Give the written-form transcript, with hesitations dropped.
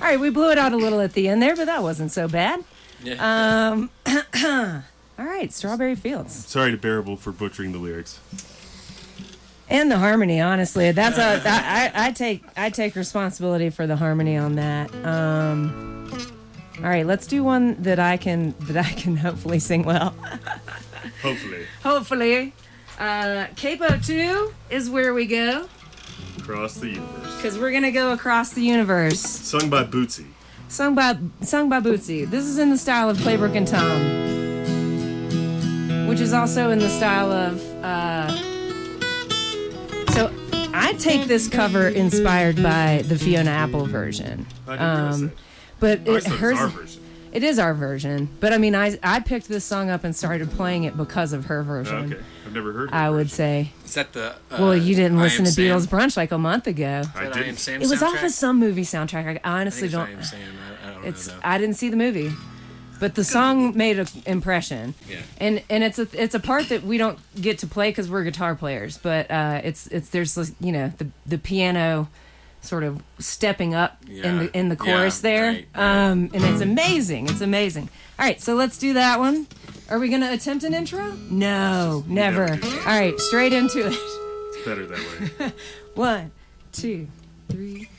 All right, we blew it out a little at the end there, but that wasn't so bad. Yeah. All right, Strawberry Fields. Sorry to Bearable for butchering the lyrics. And the harmony, honestly, that's I take responsibility for the harmony on that. All right, let's do one that I can hopefully sing well. Hopefully. Capo 2 is where we go. Across the universe. Because we're gonna go across the universe. Sung by Bootsy. Sung by Bootsy. This is in the style of Playbook and Tom, which is also in the style of. So I take this cover inspired by the Fiona Apple version. But our version. It is our version. But I mean, I picked this song up and started playing it because of her version. Okay, I've never heard. I would say. Is that the? Well, you didn't listen to Sam? Beatles Brunch like a month ago. I That did. I Am Sam It was soundtrack? off of some movie soundtrack. I honestly I don't. think it's I Am Sam. I don't It's know. I didn't see the movie, but the song made an impression. Yeah. And it's a part that we don't get to play because we're guitar players. But there's the piano sort of stepping up in the chorus there, right. and it's amazing. It's amazing. All right, so let's do that one. Are we gonna attempt an intro? No, never. never do that. All right, straight into it. It's better that way. 1, 2, 3.